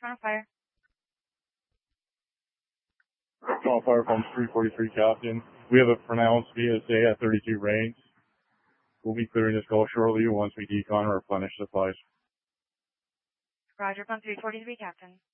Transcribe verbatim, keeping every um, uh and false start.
Front fire. Front fire from three forty-three, Captain. We have a pronounced V S A at thirty-two range. We'll be clearing this call shortly once we decon or replenish supplies. Roger, from three forty-three, Captain.